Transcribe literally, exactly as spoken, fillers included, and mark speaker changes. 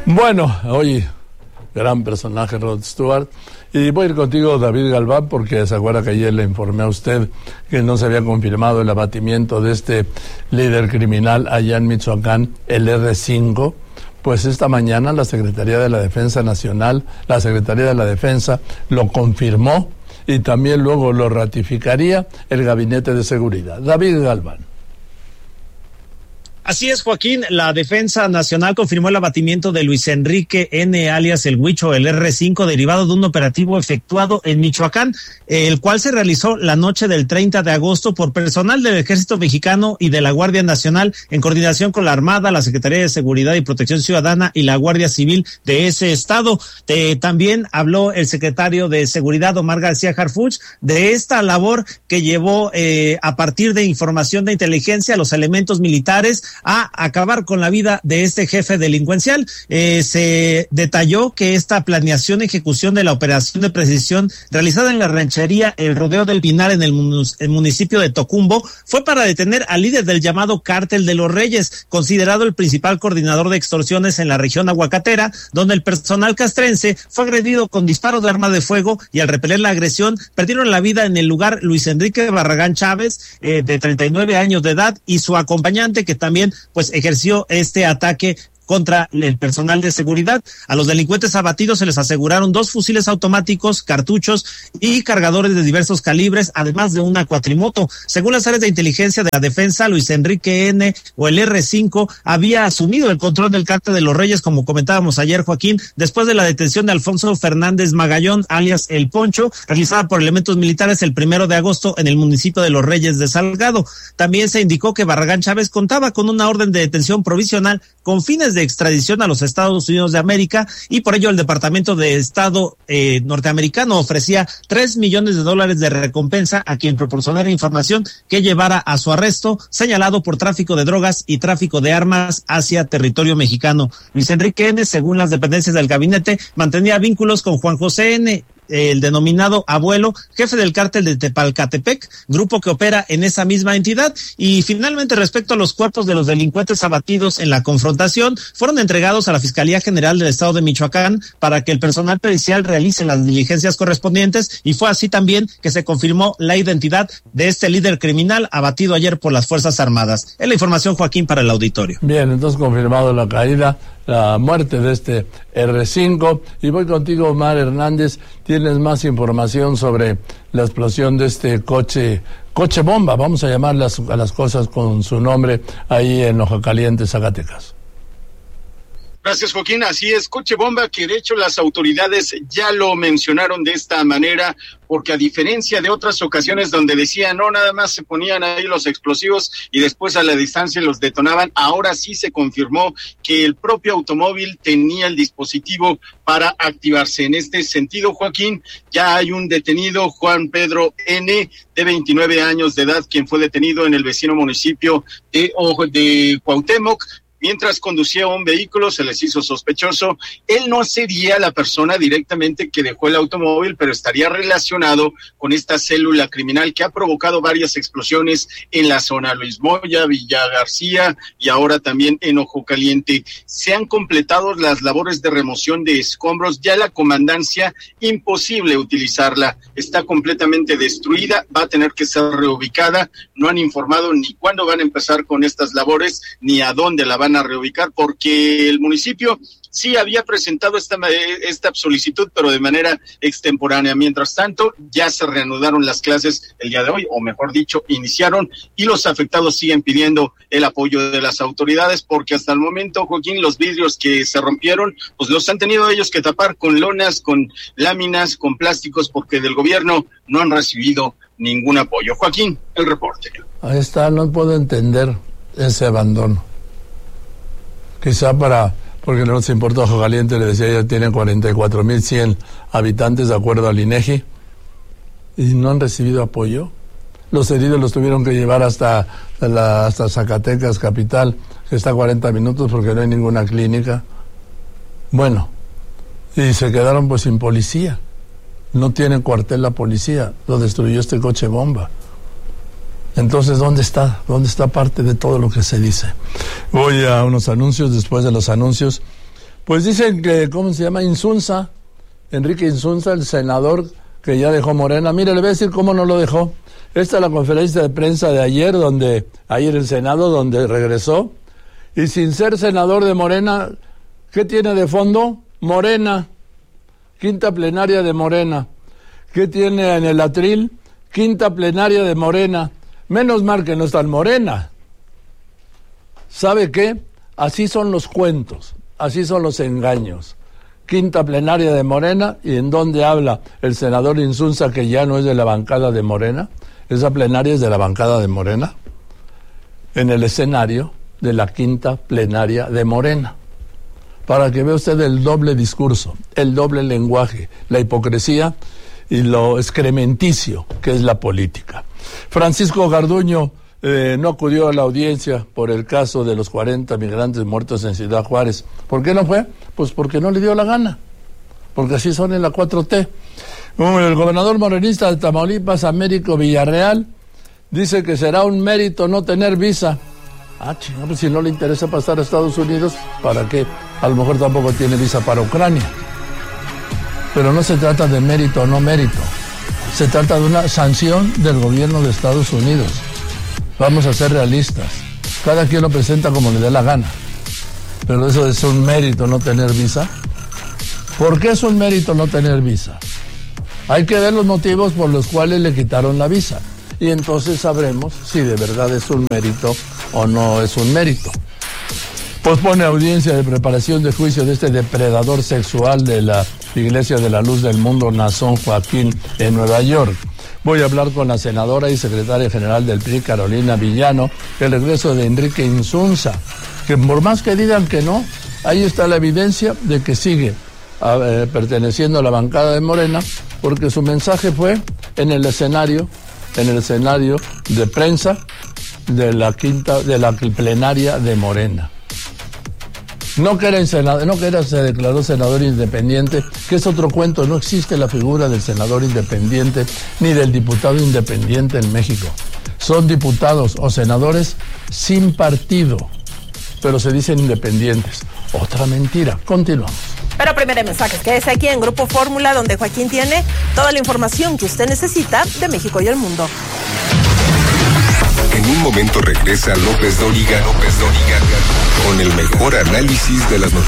Speaker 1: Bueno, oye, gran personaje Rod Stewart. Y voy a ir contigo, David Galván, porque se acuerda que ayer le informé a usted que no se había confirmado el abatimiento de este líder criminal allá en Michoacán, el erre cinco. Pues esta mañana la Secretaría de la Defensa Nacional, la Secretaría de la Defensa lo confirmó y también luego lo ratificaría el Gabinete de Seguridad. David Galván.
Speaker 2: Así es, Joaquín, la Defensa Nacional confirmó el abatimiento de Luis Enrique N., alias El Huicho, el erre cinco, derivado de un operativo efectuado en Michoacán, el cual se realizó la noche del treinta de agosto por personal del Ejército Mexicano y de la Guardia Nacional, en coordinación con la Armada, la Secretaría de Seguridad y Protección Ciudadana y la Guardia Civil de ese estado. Eh, también habló el secretario de Seguridad, Omar García Harfuch, de esta labor que llevó eh, a partir de información de inteligencia los elementos militares a acabar con la vida de este jefe delincuencial. Eh, se detalló que esta planeación y ejecución de la operación de precisión realizada en la ranchería El Rodeo del Pinar en el, munic- el municipio de Tocumbo fue para detener al líder del llamado Cártel de los Reyes, considerado el principal coordinador de extorsiones en la región aguacatera, donde el personal castrense fue agredido con disparos de arma de fuego y al repeler la agresión perdieron la vida en el lugar Luis Enrique Barragán Chávez, eh, de treinta y nueve años de edad, y su acompañante, que también pues ejerció este ataque contra el personal de seguridad. A los delincuentes abatidos se les aseguraron dos fusiles automáticos, cartuchos y cargadores de diversos calibres, además de una cuatrimoto. Según las áreas de inteligencia de la defensa, Luis Enrique N., o el erre cinco, había asumido el control del Cártel de los Reyes, como comentábamos ayer, Joaquín, después de la detención de Alfonso Fernández Magallón, alias El Poncho, realizada por elementos militares el primero de agosto en el municipio de Los Reyes de Salgado. También se indicó que Barragán Chávez contaba con una orden de detención provisional con fines de extradición a los Estados Unidos de América, y por ello el Departamento de Estado eh, norteamericano ofrecía tres millones de dólares de recompensa a quien proporcionara información que llevara a su arresto, señalado por tráfico de drogas y tráfico de armas hacia territorio mexicano. Luis Enrique N., según las dependencias del gabinete, mantenía vínculos con Juan José N., el denominado Abuelo, jefe del cártel de Tepalcatepec, grupo que opera en esa misma entidad. Y finalmente, respecto a los cuerpos de los delincuentes abatidos en la confrontación, fueron entregados a la Fiscalía General del Estado de Michoacán para que el personal pericial realice las diligencias correspondientes, y fue así también que se confirmó la identidad de este líder criminal abatido ayer por las Fuerzas Armadas. Es la información, Joaquín, para el auditorio.
Speaker 1: Bien, entonces confirmado la caída, la muerte de este erre cinco. Y voy contigo, Omar Hernández. ¿Tienes más información sobre la explosión de este coche, coche bomba? Vamos a llamar las, a las cosas con su nombre, ahí en Ojo Caliente, Zacatecas.
Speaker 3: Gracias, Joaquín. Así es, coche bomba, que de hecho las autoridades ya lo mencionaron de esta manera, porque a diferencia de otras ocasiones donde decían, no, nada más se ponían ahí los explosivos y después a la distancia los detonaban, ahora sí se confirmó que el propio automóvil tenía el dispositivo para activarse. En este sentido, Joaquín, ya hay un detenido, Juan Pedro N., de veintinueve años de edad, quien fue detenido en el vecino municipio de, de Cuauhtémoc. Mientras conducía un vehículo, se les hizo sospechoso. Él no sería la persona directamente que dejó el automóvil, pero estaría relacionado con esta célula criminal que ha provocado varias explosiones en la zona. Luis Moya, Villa García y ahora también en Ojo Caliente. Se han completado las labores de remoción de escombros. Ya la comandancia, imposible utilizarla. Está completamente destruida, va a tener que ser reubicada. No han informado ni cuándo van a empezar con estas labores, ni a dónde la van a reubicar, porque el municipio sí había presentado esta, esta solicitud, pero de manera extemporánea. Mientras tanto, ya se reanudaron las clases el día de hoy, o mejor dicho, iniciaron, y los afectados siguen pidiendo el apoyo de las autoridades, porque hasta el momento, Joaquín, los vidrios que se rompieron, pues los han tenido ellos que tapar con lonas, con láminas, con plásticos, porque del gobierno no han recibido ningún apoyo. Joaquín, el reporte.
Speaker 1: Ahí está, no puedo entender ese abandono. Quizá para, porque no nos importa Ojo Caliente, le decía, ya tiene cuarenta y cuatro mil cien habitantes de acuerdo al INEGI, y no han recibido apoyo. Los heridos los tuvieron que llevar hasta, la, hasta Zacatecas, capital, que está a cuarenta minutos porque no hay ninguna clínica. Bueno, y se quedaron pues sin policía. No tiene cuartel la policía, lo destruyó este coche bomba. Entonces, ¿dónde está? ¿Dónde está parte de todo lo que se dice? Voy a unos anuncios. Después de los anuncios Pues dicen que, ¿cómo se llama? Insunza, Enrique Insunza, el senador que ya dejó Morena. Mire, le voy a decir cómo no lo dejó. Esta es la conferencia de prensa de ayer, donde, ayer el Senado, donde regresó. Y sin ser senador de Morena, ¿qué tiene de fondo? Morena, quinta plenaria de Morena. ¿Qué tiene en el atril? Quinta plenaria de Morena. Menos mal que no está en Morena. ¿Sabe qué? Así son los cuentos, así son los engaños. Quinta plenaria de Morena, y en donde habla el senador Insunza, que ya no es de la bancada de Morena. Esa plenaria es de la bancada de Morena, en el escenario de la quinta plenaria de Morena. Para que vea usted el doble discurso, el doble lenguaje, la hipocresía y lo excrementicio que es la política. Francisco Garduño eh, no acudió a la audiencia por el caso de los cuarenta migrantes muertos en Ciudad Juárez. ¿Por qué no fue? Pues porque no le dio la gana, porque así son en la cuatro T. El gobernador morenista de Tamaulipas, Américo Villarreal, dice que será un mérito no tener visa. Ah, chingada, pues si no le interesa pasar a Estados Unidos, ¿para qué? A lo mejor tampoco tiene visa para Ucrania. Pero no se trata de mérito o no mérito. Se trata de una sanción del gobierno de Estados Unidos. Vamos a ser realistas. Cada quien lo presenta como le dé la gana. Pero eso es un mérito no tener visa. ¿Por qué es un mérito no tener visa? Hay que ver los motivos por los cuales le quitaron la visa. Y entonces sabremos si de verdad es un mérito o no es un mérito. Pospone audiencia de preparación de juicio de este depredador sexual de la Iglesia de la Luz del Mundo, Nazón Joaquín, en Nueva York. Voy a hablar con la senadora y secretaria general del P R I, Carolina Villano, el regreso de Enrique Insunza, que por más que digan que no, ahí está la evidencia de que sigue eh, perteneciendo a la bancada de Morena, porque su mensaje fue en el escenario, en el escenario de prensa de la quinta, de la plenaria de Morena. No que, era senador, no que era, se declaró senador independiente, que es otro cuento. No existe la figura del senador independiente ni del diputado independiente en México. Son diputados o senadores sin partido, pero se dicen independientes. Otra mentira. Continuamos.
Speaker 4: Pero primero de mensajes, quédese aquí en Grupo Fórmula, donde Joaquín tiene toda la información que usted necesita de México y el mundo.
Speaker 5: En un momento regresa López Dóriga, López Dóriga, con el mejor análisis de las noticias.